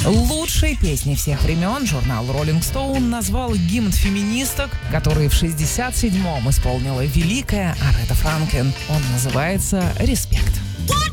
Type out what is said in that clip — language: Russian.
Лучшей песней всех времен журнал Rolling Stone назвал гимн феминисток, который в 67-м исполнила великая Аретта Франклин. Он называется «Респект».